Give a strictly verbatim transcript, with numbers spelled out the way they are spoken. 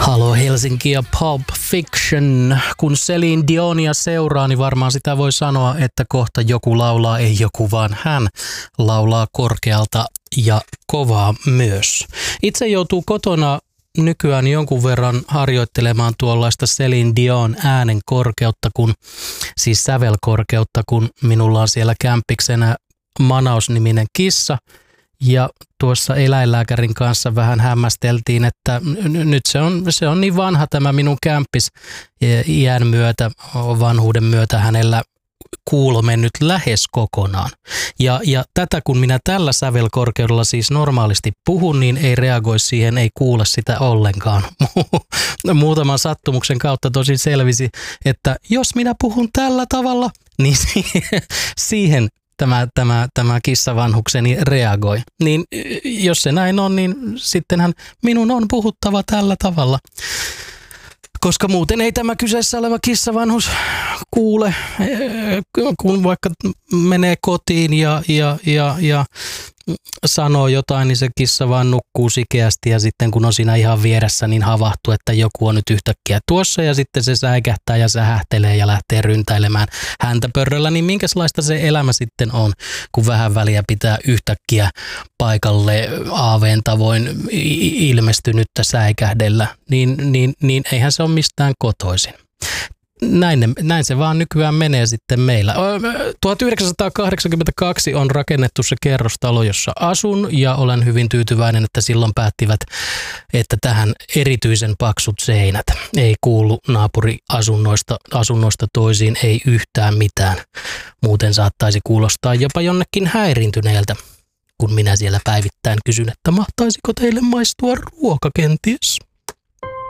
Halo Helsinki ja Pulp Fiction. Kun Celine Dionia seuraa, niin varmaan sitä voi sanoa, että kohta joku laulaa, ei joku vaan hän laulaa korkealta ja kovaa myös. Itse joutuu kotona nykyään jonkun verran harjoittelemaan tuollaista Celine Dion äänen korkeutta, kun, siis sävelkorkeutta, kun minulla on siellä kämppiksenä Manaus-niminen kissa. Ja tuossa eläinlääkärin kanssa vähän hämmästeltiin, että nyt se on, se on niin vanha tämä minun kämppis. Iän myötä, vanhuuden myötä hänellä kuulo mennyt lähes kokonaan. Ja, ja tätä kun minä tällä sävelkorkeudella siis normaalisti puhun, niin ei reagoi siihen, ei kuule sitä ollenkaan. Muutaman sattumuksen kautta tosin selvisi, että jos minä puhun tällä tavalla, niin siihen, siihen Tämä, tämä, tämä kissavanhukseni reagoi. Niin jos se näin on, niin sittenhän minun on puhuttava tällä tavalla. Koska muuten ei tämä kyseessä oleva kissavanhus kuule, kun vaikka menee kotiin ja, ja, ja, ja sanoo jotain, niin se kissa vaan nukkuu sikeästi ja sitten kun on siinä ihan vieressä, niin havahtuu, että joku on nyt yhtäkkiä tuossa ja sitten se säikähtää ja sähähtelee ja lähtee ryntäilemään häntä pörröllä, niin minkälaista se elämä sitten on, kun vähän väliä pitää yhtäkkiä paikalle aaveen tavoin ilmestynyttä säikähdellä, niin, niin, niin eihän se ole mistään kotoisin. Näin, ne, näin se vaan nykyään menee sitten meillä. tuhatyhdeksänsataakahdeksankymmentäkaksi on rakennettu se kerrostalo, jossa asun ja olen hyvin tyytyväinen, että silloin päättivät, että tähän erityisen paksut seinät. Ei kuulu naapuriasunnoista asunnoista toisiin, ei yhtään mitään. Muuten saattaisi kuulostaa jopa jonnekin häiriintyneeltä, kun minä siellä päivittäin kysyn, että mahtaisiko teille maistua ruoka kenties?